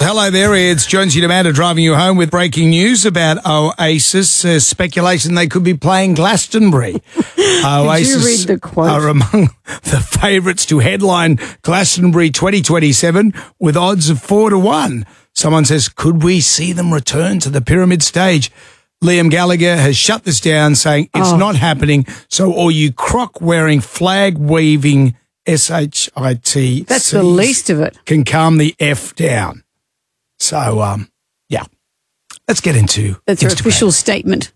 hello there. It's Jonesy and Amanda driving you home with breaking news about Oasis. Speculation they could be playing Glastonbury. Oasis Did you read the quote? are among the favourites to headline Glastonbury 2027 with odds of 4-1. Someone says, could we see them return to the pyramid stage? Liam Gallagher has shut this down, saying it's not happening. So all you croc-wearing, flag-waving SHIT That's the least of it. can calm the F down. So, yeah. Let's get into That's your Instagram. official statement.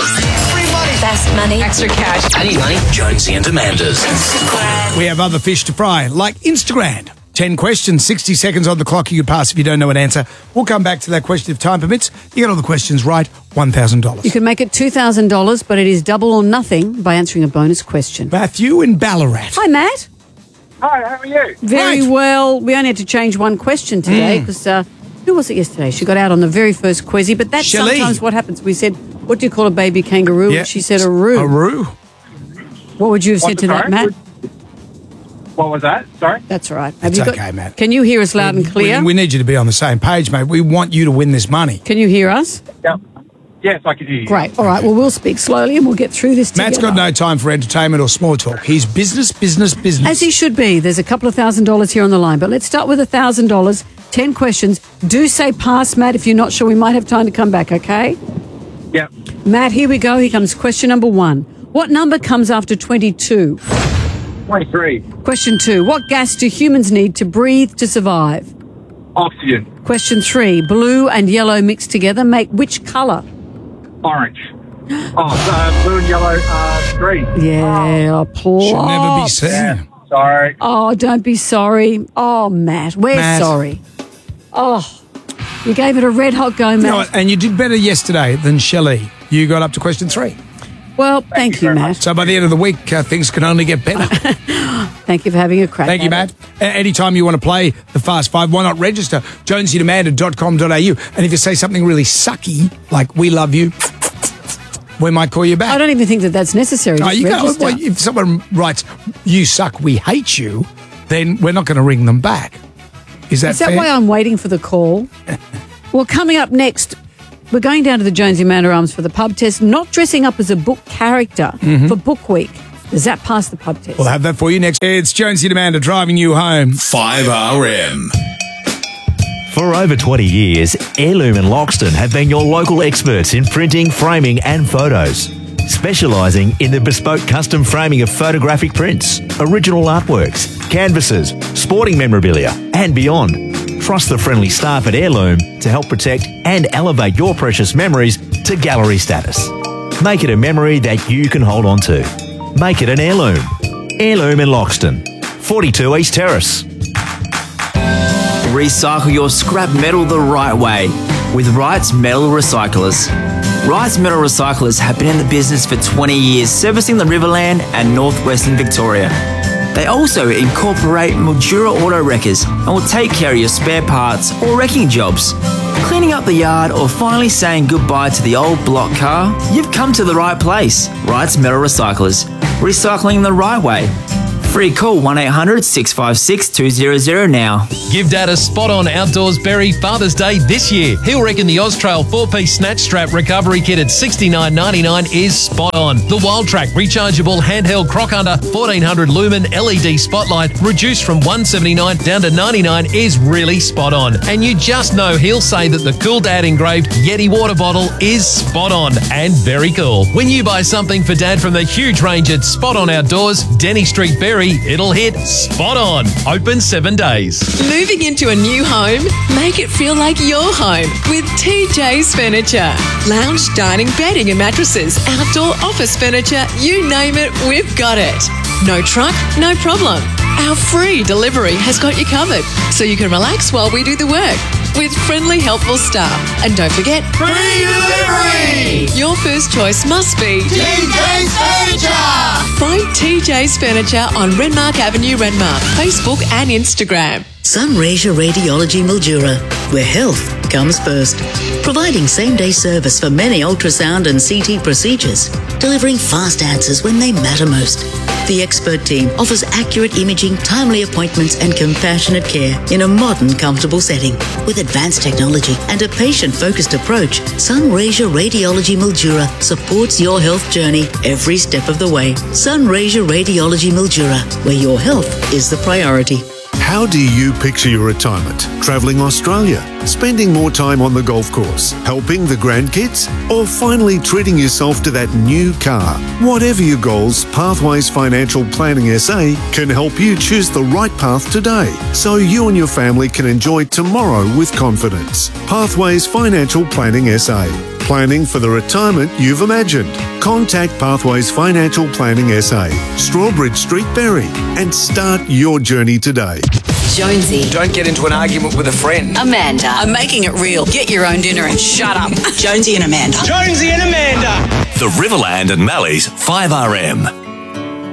Best money. Extra cash. I need money. Jonesy and Amanda's. We have other fish to fry, like Instagram. 10 questions, 60 seconds on the clock. You could pass if you don't know an answer. We'll come back to that question if time permits. You get all the questions right, $1,000. You can make it $2,000, but it is double or nothing by answering a bonus question. Matthew in Ballarat. Hi, Matt. Hi, how are you? Very Right. well. We only had to change one question today because who was it yesterday? She got out on the very first quizzy, but that's Shelley. sometimes what happens. We said, what do you call a baby kangaroo? Yeah. And she said a roo. A roo. What would you have said to that, Sorry? Matt? What was that? Sorry? That's all right. It's you got- okay, Matt. Can you hear us loud and clear? We need you to be on the same page, mate. We want you to win this money. Can you hear us? Yep. Yes, I can hear you. Great. All right. Well, we'll speak slowly and we'll get through this together. Matt's got no time for entertainment or small talk. He's business. As he should be. There's a couple of $1,000 here on the line, but let's start with $1,000. 10 questions. Do say pass, Matt. If you're not sure, we might have time to come back, okay? Yep. Matt, here we go. Here comes question number 1. What number comes after 22? 23. Question 2. What gas do humans need to breathe to survive? Oxygen. Question 3. Blue and yellow mixed together make which colour? Orange. Blue and yellow, green. Yeah, applause. Should never be seen. Sorry. Oh, don't be sorry. Oh, Matt, we're Matt. sorry. Oh, you gave it a red hot go, Matt. You know what? And you did better yesterday than Shelley. You got up to question 3. Well, thank you, very Matt. So by the end of the week, things can only get better. Thank you for having a crack. Thank you, at Matt. it. Anytime you want to play the Fast Five, why not register? jonesyandamanda.com.au. And if you say something really sucky, like we love you, we might call you back. I don't even think that that's necessary. No, Just you can't, register. well, if someone writes, you suck, we hate you, then we're not going to ring them back. Is that Is that fair? why I'm waiting for the call? Well, coming up next, we're going down to the Jonesy Manor Arms for the pub test, not dressing up as a book character for Book Week. Does that pass the pub test? We'll have that for you next. It's Jonesy and Amanda driving you home. 5RM. For over 20 years, Heirloom and Loxton have been your local experts in printing, framing and photos. Specialising in the bespoke custom framing of photographic prints, original artworks, canvases, sporting memorabilia and beyond. Trust the friendly staff at Heirloom to help protect and elevate your precious memories to gallery status. Make it a memory that you can hold on to. Make it an heirloom. Heirloom in Loxton, 42 East Terrace. Recycle your scrap metal the right way with Wright's Metal Recyclers. Wright's Metal Recyclers have been in the business for 20 years, servicing the Riverland and northwestern Victoria. They also incorporate Mildura auto wreckers and will take care of your spare parts or wrecking jobs. Cleaning up the yard or finally saying goodbye to the old block car? You've come to the right place. Wright's Metal Recyclers. Recycling the right way. Free call 1-800-656-200 now. Give Dad a spot-on Outdoors Berry Father's Day this year. He'll reckon the Austrail 4-piece snatch strap recovery kit at $69.99 is spot on. The Wild Track rechargeable handheld croc hunter 1400 lumen LED spotlight reduced from $179 down to $99 is really spot on. And you just know he'll say that the Cool Dad engraved Yeti water bottle is spot on and very cool. When you buy something for Dad from the huge range at Spot On Outdoors, Denny Street Berry, it'll hit spot on. Open 7 days. Moving into a new home? Make it feel like your home with TJ's Furniture. Lounge, dining, bedding and mattresses, outdoor office furniture, you name it, we've got it. No truck, no problem. Our free delivery has got you covered, so you can relax while we do the work with friendly, helpful staff. And don't forget, free delivery! Your first choice must be TJ's Furniture! Find TJ's Furniture on Renmark Avenue, Renmark, Facebook and Instagram. Sunraysia Radiology Mildura, where health comes first. Providing same-day service for many ultrasound and CT procedures, delivering fast answers when they matter most. The expert team offers accurate imaging, timely appointments and compassionate care in a modern, comfortable setting. With advanced technology and a patient-focused approach, Sunraysia Radiology Mildura supports your health journey every step of the way. Sunraysia Radiology Mildura, where your health is the priority. How do you picture your retirement? Travelling Australia? Spending more time on the golf course? Helping the grandkids? Or finally treating yourself to that new car? Whatever your goals, Pathways Financial Planning SA can help you choose the right path today so you and your family can enjoy tomorrow with confidence. Pathways Financial Planning SA. Planning for the retirement you've imagined. Contact Pathways Financial Planning SA, Strawbridge Street, Berry, and start your journey today. Jonesy. Don't get into an argument with a friend. Amanda. I'm making it real. Get your own dinner and shut up. Jonesy and Amanda. Jonesy and Amanda. The Riverland and Mallee's 5RM.